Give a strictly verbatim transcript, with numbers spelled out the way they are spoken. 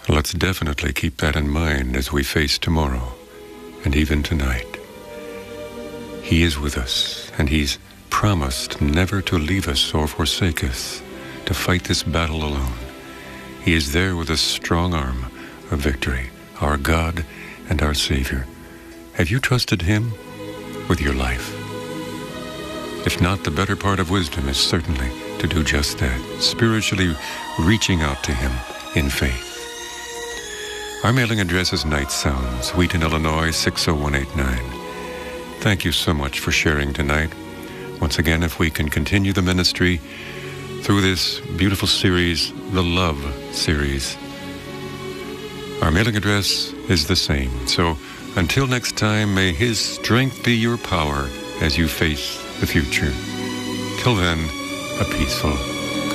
Let's definitely keep that in mind as we face tomorrow and even tonight. He is with us, and He's promised never to leave us or forsake us, to fight this battle alone. He is there with a strong arm of victory, our God and our Savior. Have you trusted Him with your life? If not, the better part of wisdom is certainly to do just that, spiritually reaching out to Him in faith. Our mailing address is Night Sounds, Wheaton, Illinois, six oh one eight nine. Thank you so much for sharing tonight. Once again, if we can continue the ministry through this beautiful series, the Love Series, our mailing address is the same. So until next time, may His strength be your power as you face the future. Till then, a peaceful